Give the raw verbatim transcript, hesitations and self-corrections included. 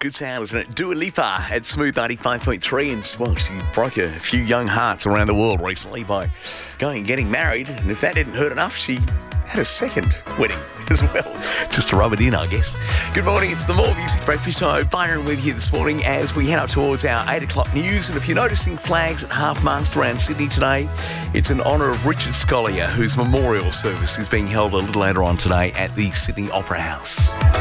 Good sound, isn't it? Dua Lipa at Smooth ninety-five point three, and well, she broke a few young hearts around the world recently by going and getting married. And if that didn't hurt enough, she had a second wedding as well, just to rub it in, I guess. Good morning, it's the More Music Breakfast Show. Byron with you this morning as we head up towards our eight o'clock news. And if you're noticing flags at half-mast around Sydney today, it's in honour of Richard Scolyer, whose memorial service is being held a little later on today at the Sydney Opera House.